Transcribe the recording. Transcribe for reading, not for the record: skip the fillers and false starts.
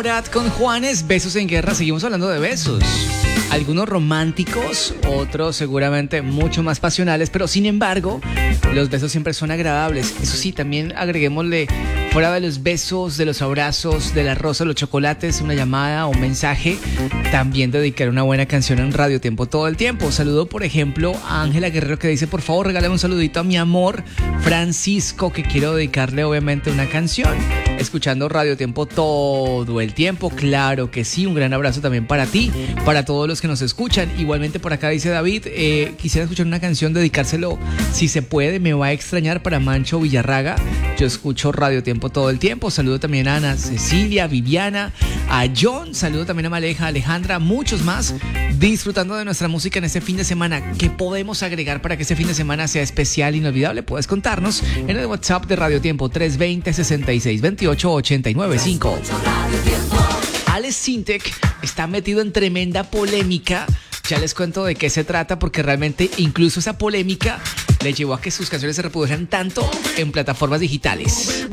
Morat con Juanes, Besos en Guerra. Seguimos hablando de besos. Algunos románticos, otros seguramente mucho más pasionales, pero sin embargo, los besos siempre son agradables. Eso sí, también agreguémosle, fuera de los besos, de los abrazos, de las rosas, los chocolates, una llamada o un mensaje, también dedicar una buena canción en Radio Tiempo todo el tiempo. Saludo, por ejemplo, a Ángela Guerrero, que dice: por favor, regálame un saludito a mi amor Francisco, que quiero dedicarle obviamente una canción. Escuchando Radio Tiempo todo el tiempo, claro que sí. Un gran abrazo también para ti, para todos los que nos escuchan. Igualmente por acá dice David, quisiera escuchar una canción, dedicárselo si se puede, me va a extrañar, para Mancho Villarraga. Yo escucho Radio Tiempo todo el tiempo. Saludo también a Ana Cecilia, Viviana, a John, saludo también a Maleja, Alejandra, muchos más disfrutando de nuestra música en este fin de semana. ¿Qué podemos agregar para que este fin de semana sea especial, inolvidable? Puedes contarnos en el WhatsApp de Radio Tiempo 320-6628-895. Alex Sintek está metido en tremenda polémica. Ya les cuento de qué se trata, porque realmente incluso esa polémica le llevó a que sus canciones se reprodujeran tanto en plataformas digitales.